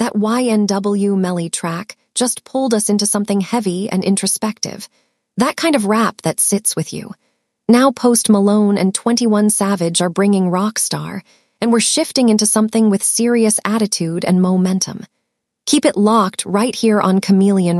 That YNW Melly track just pulled us into something heavy and introspective. That kind of rap that sits with you. Now Post Malone and 21 Savage are bringing Rockstar, and we're shifting into something with serious attitude and momentum. Keep it locked right here on Chameleon